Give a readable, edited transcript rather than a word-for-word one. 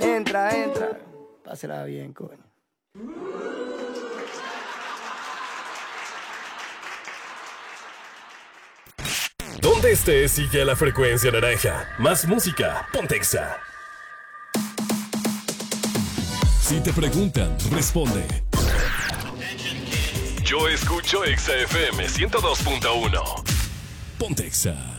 Entra, entra. Pásela bien, coño. Donde estés, sigue la frecuencia naranja. Más música, ponte Exa. Si te preguntan, responde. Yo escucho Exa FM 102.1. Ponte Exa.